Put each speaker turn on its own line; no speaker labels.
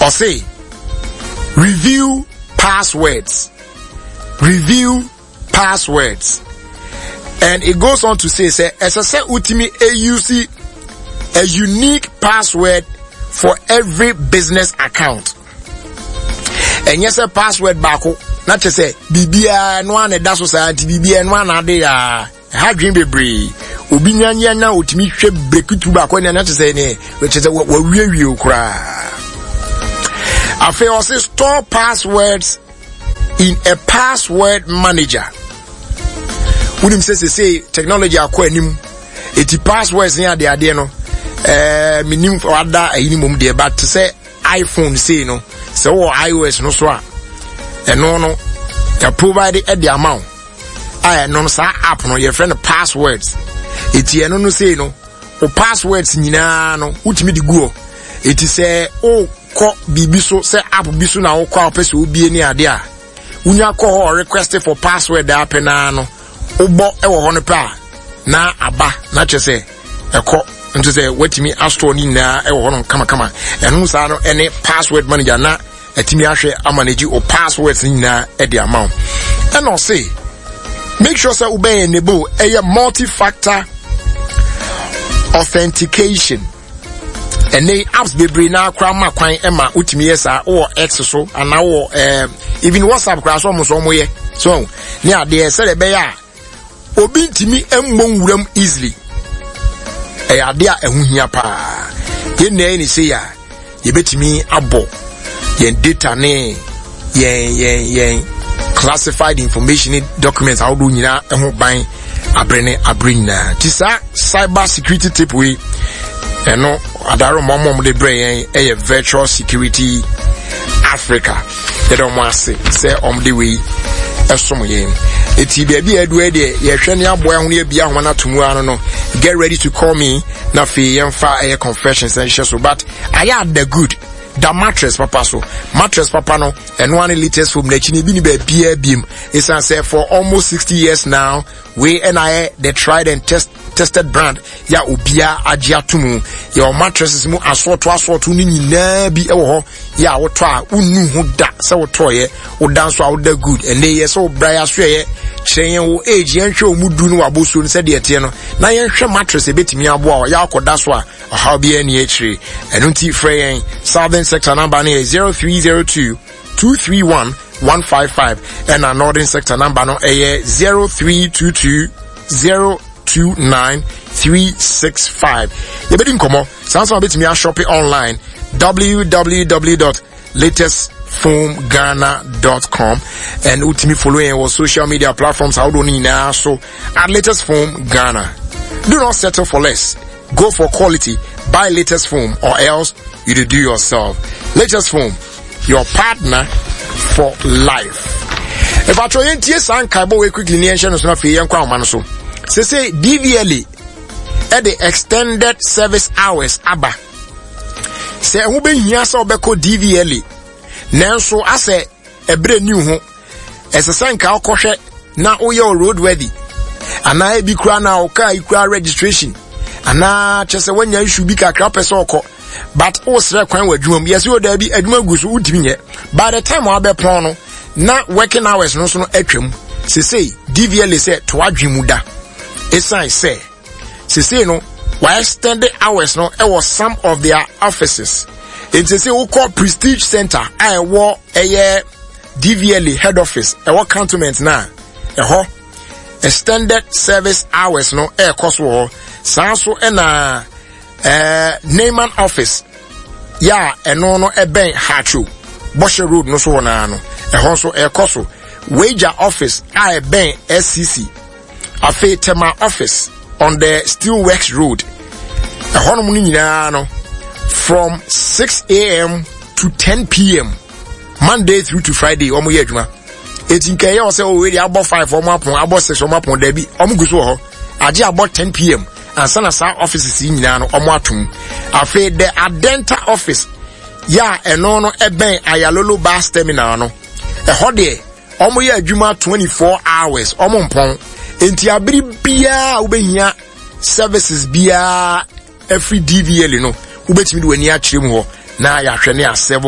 or say review passwords. And it goes on to say as I say ultimi use a unique password for every business account. And yes, a password bako not to say bibia no one da society bibia no one ade ha dream bebre obi nyanya na otimi hwe brekutu bako na to say ne which is what we okra. Afi also store passwords in a password manager. Unim say technology akọ anim eti passwords ni ade no minim for other minimum there, but to say iPhone say no so iOS no so no you provide the amount no sa app no your friend passwords eti no say no o passwords nyina no utimi di go eti say o ko bibi so say app bi so na o ko apese obi ni ade a unya ko request for password app na no obo e wo ho no pa na aba na che say e ko nti say wetimi astro ni na e wo ho no kama enu sa no ene password manager na atimi ahwe amanage o passwords ni na e the amount and no say make sure say obey enable a multi-factor authentication and they apps bebre na kra ma kwan e ma utimi yesa or X so and now even WhatsApp kra so mo ye so ne ade say be ya obi ntimi emmon wuram easily e ade a ehuhia pa ye na ni say ya ye betimi abo yen data ne yen classified information documents how do nyina eho ban abrene na tisa cyber security tip we eno adaro momom de brain e virtual security Africa they don't want say the way esom yen eti bia edu e de ye hwe ne aboy ho ne bia ho na tomu ano no get ready to call me na fe yemfa e confessions and share so but I had the good the mattress papa so mattress papa no and one latest from the chini bi ni bia bim it's say for almost 60 years now we NIA they tried and tested brand ya obia agiatumu your mattresses mu asoto ni nyina bi e wo ho ya woto a unu hu da se woto ye wo dan so a wo da good and they so bra so ye kyeryen wo age yen hwe omudu no aboso no se de ete no na yen hwe mattress e betimi abo a ya akoda so a how be any echire enu ti frey southern sector number no 0302 231 155 and a northern sector number no 0322 029-365. You better come Samsung bit me a shop online www.latestfoamghana.com and ultimately following our social media platforms how do you now so at Latest Foam Ghana. Do not settle for less. Go for quality. Buy Latest Foam or else you do yourself. Latest Foam, your partner for life. If I try to yes and kaibo we quickly nation so na fe yen kwa man so. Say DVLA at the extended service hours aba. Say who be here so beko DVLA. Nanso ase ebre new ho. Ese sanka okohwe na oye road worthy. Ana e bi kura na oka ikura registration. Ana chese wanya issue bi kakra pese okọ. But o sre kwan wadwum. Yes o da bi adwuma gusu utimi nye. By the time wa be pon no na working hours no so no atwam. Say DVLA say to adwemu da. Esai say no why extend the hours no it was some of their offices. It's say we call Prestige Center I war a DVLA head office a war cantonment na extended service hours no air cost war sanso na Neyman office ya no ben hachu Boshe Road no so na no so air cost wager office I ben SCC Afe Tema office on the Steelworks Road. From 6 a.m. to 10 p.m. Monday through to Friday. Omo yeduma. Etinke ye say already about 5 or more about 6 or more debi. Omo guso ho. Aje about 10 p.m. and sana sa offices nyina no omo atum. Afe the Adenta office. Ya eno no eben Ayalolo bus terminal no. Ho de omo ye adwuma 24 hours. Omo mpon enti abiri bia ubehia services bia every DVL no ubetimi de wani akire mu ho na ya hwe ne a 7